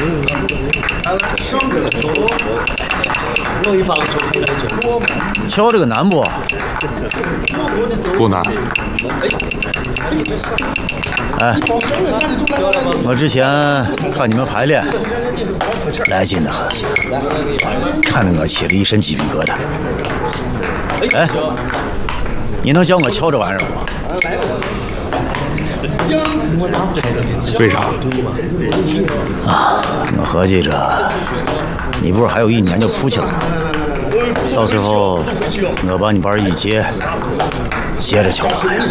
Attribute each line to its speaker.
Speaker 1: 瞧这个难不？
Speaker 2: 不难。
Speaker 1: 哎，我之前看你们排练，来劲得很，看得我起了一身鸡皮疙瘩。哎，你能教我瞧这玩意儿不？
Speaker 2: 为啥？
Speaker 1: 啊，我合计着，你不是还有1年就出去了吗？到时候我把你班一接，接着瞧这玩意儿。